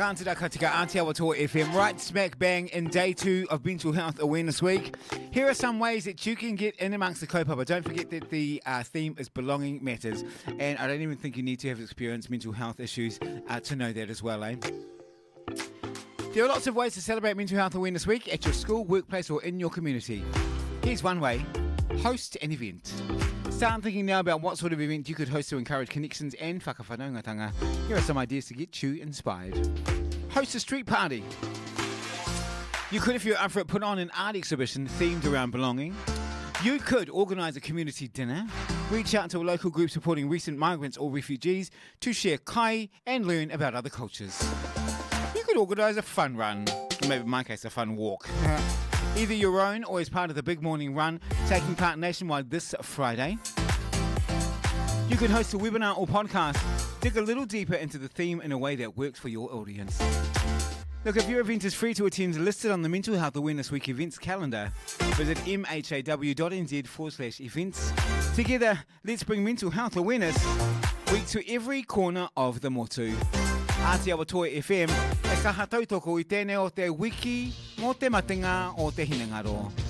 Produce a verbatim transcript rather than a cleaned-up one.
Kāntira Katika Aotearoa F M, right smack bang in day two of Mental Health Awareness Week. Here are some ways that you can get in amongst the kaupapa. Don't forget that the uh, theme is belonging matters, and I don't even think you need to have experienced mental health issues uh, to know that as well, eh? There are lots of ways to celebrate Mental Health Awareness Week at your school, workplace or in your community. Here's one way: host an event. Start thinking now about what sort of event you could host to encourage connections and whakawhanaungatanga. Here are some ideas to get you inspired. Host a street party. You could, if you're up for it, put on an art exhibition themed around belonging. You could organise a community dinner. Reach out to a local group supporting recent migrants or refugees to share kai and learn about other cultures. You could organise a fun run, or maybe in my case a fun walk. Either your own or as part of the big morning run taking part nationwide this Friday. You could host a webinar or podcast. Dig a little deeper into the theme in a way that works for your audience. Look, if your event is free to attend, listed on the Mental Health Awareness Week events calendar, visit mhaw.nz forward slash events. Together, let's bring mental health awareness week to every corner of the motu. Aotearoa F M, e ka hatautoko I tēnei o te wiki mō te matinga o te hinengaro.